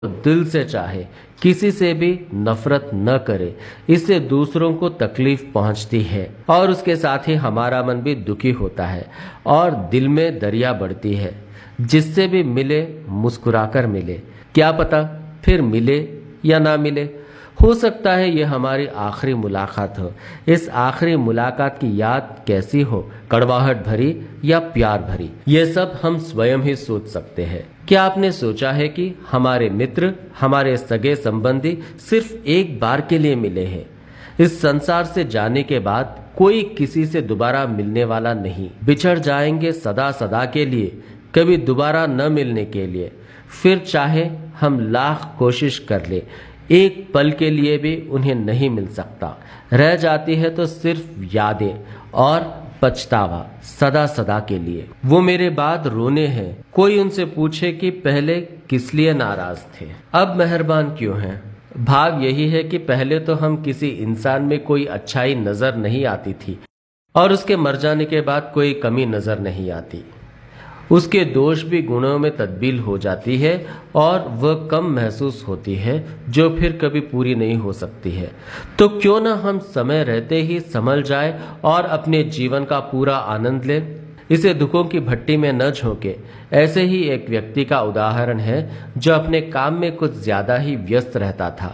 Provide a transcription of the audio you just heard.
दिल से चाहे, किसी से भी नफरत न करे। इससे दूसरों को तकलीफ पहुंचती है और उसके साथ ही हमारा मन भी दुखी होता है और दिल में दरिया बढ़ती है। जिससे भी मिले मुस्कुराकर मिले, क्या पता फिर मिले या ना मिले। हो सकता है ये हमारी आखिरी मुलाकात हो। इस आखिरी मुलाकात की याद कैसी हो, कड़वाहट भरी या प्यार भरी, ये सब हम स्वयं ही सोच सकते हैं। क्या आपने सोचा है कि हमारे मित्र, हमारे सगे संबंधी सिर्फ एक बार के लिए मिले हैं। इस संसार से जाने के बाद कोई किसी से दोबारा मिलने वाला नहीं। बिछड़ जाएंगे सदा सदा के लिए, कभी दोबारा न मिलने के लिए। फिर चाहे हम लाख कोशिश कर ले, एक पल के लिए भी उन्हें नहीं मिल सकता। रह जाती है तो सिर्फ यादें और पछतावा सदा सदा के लिए। वो मेरे बाद रोने हैं, कोई उनसे पूछे कि पहले किस लिए नाराज थे, अब मेहरबान क्यों हैं। भाव यही है कि पहले तो हम किसी इंसान में कोई अच्छाई नजर नहीं आती थी और उसके मर जाने के बाद कोई कमी नजर नहीं आती। उसके दोष भी गुणों में तब्दील हो जाती है और वह कम महसूस होती है, जो फिर कभी पूरी नहीं हो सकती है। तो क्यों ना हम समय रहते ही संभल जाए और अपने जीवन का पूरा आनंद लें। इसे दुखों की भट्टी में न झोंके। ऐसे ही एक व्यक्ति का उदाहरण है जो अपने काम में कुछ ज्यादा ही व्यस्त रहता था।